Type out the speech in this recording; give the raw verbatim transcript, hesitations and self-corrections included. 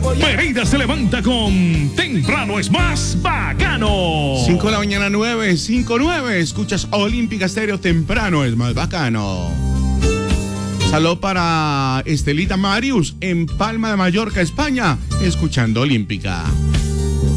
Pereira se levanta con Temprano es más bacano. cinco de la mañana, nueve, cinco, nueve. Escuchas Olímpica Estéreo, Temprano es más bacano. Saludo para Estelita Marius en Palma de Mallorca, España, escuchando Olímpica.